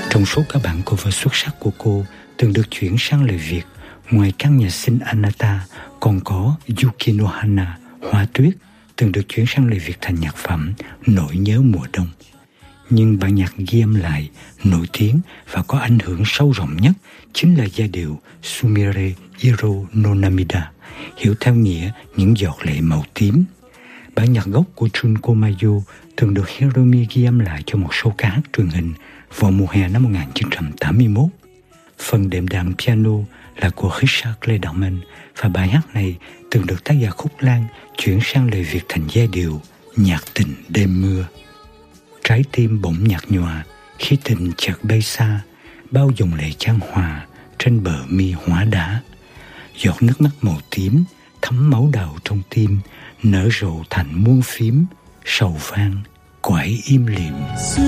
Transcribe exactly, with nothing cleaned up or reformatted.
Trong số các bản cover xuất sắc của cô từng được chuyển sang lời Việt, ngoài căn nhà xinh Anata, còn có Yuki no Hana, Hoa Tuyết, từng được chuyển sang lời Việt thành nhạc phẩm Nỗi nhớ mùa đông. Nhưng bản nhạc ghi âm lại, nổi tiếng và có ảnh hưởng sâu rộng nhất chính là giai điệu Sumire Iro no Namida, hiểu theo nghĩa những giọt lệ màu tím. Bản nhạc gốc của Junko Mayo từng được Hiromi ghi âm lại cho một show ca hát truyền hình vào mùa hè năm một nghìn chín trăm tám mươi mốt. Phần đệm đàn piano là của Richard Clayderman và bài hát này từng được tác giả Khúc Lan chuyển sang lời Việt thành giai điệu Nhạc tình đêm mưa. Trái tim bỗng nhạt nhòa khi tình chợt bay xa, bao dòng lệ chan hòa trên bờ mi hóa đá. Giọt nước mắt màu tím thấm máu đào trong tim, nở rộ thành muôn phím, sầu vang quải im lìm.